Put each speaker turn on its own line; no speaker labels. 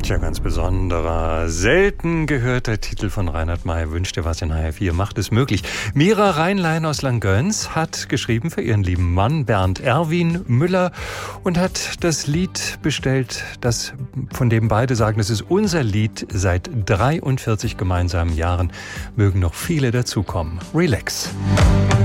Tja, ganz besonderer, selten gehörter Titel von Reinhard May. Wünscht dir was in HR4, macht es möglich. Mira Reinlein aus Langgöns hat geschrieben für ihren lieben Mann Bernd Erwin Müller und hat das Lied bestellt, von dem beide sagen, es ist unser Lied seit 43 gemeinsamen Jahren. Mögen noch viele dazukommen. Relax.